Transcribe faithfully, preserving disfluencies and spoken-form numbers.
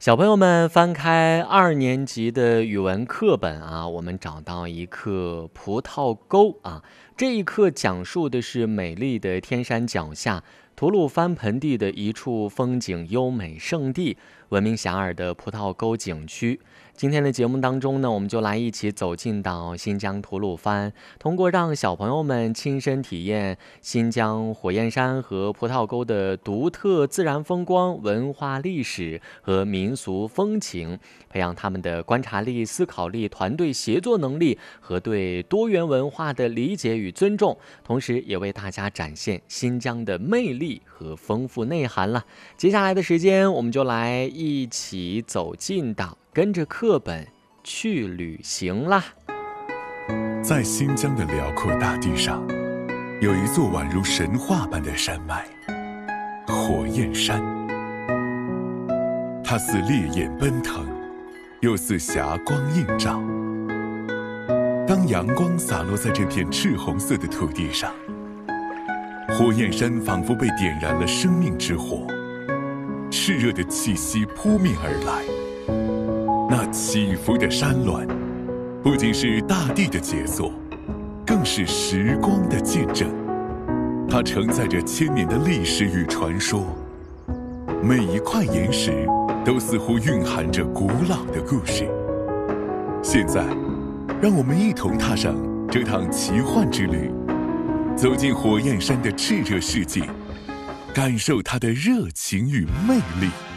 小朋友们翻开二年级的语文课本啊，我们找到一课葡萄沟啊。这一课讲述的是美丽的天山脚下，吐鲁番盆地的一处风景优美胜地，闻名遐迩的葡萄沟景区。今天的节目当中呢，我们就来一起走进到新疆吐鲁番，通过让小朋友们亲身体验新疆火焰山和葡萄沟的独特自然风光、文化历史和民俗风情，培养他们的观察力、思考力、团队协作能力和对多元文化的理解与尊重，同时也为大家展现新疆的魅力和丰富内涵了。接下来的时间，我们就来一起走进到跟着课本去旅行啦。 在新疆的辽阔大地上，有一座宛如神话般的山脉——火焰山。它似烈焰奔腾，又似霞光映照。当阳光洒落在这片赤红色的土地上，火焰山仿佛被点燃了生命之火，炽热的气息扑面而来。那起伏的山峦，不仅是大地的杰作，更是时光的见证。它承载着千年的历史与传说，每一块岩石都似乎蕴含着古老的故事。现在，让我们一同踏上这趟奇幻之旅，走进火焰山的炽热世界，感受它的热情与魅力。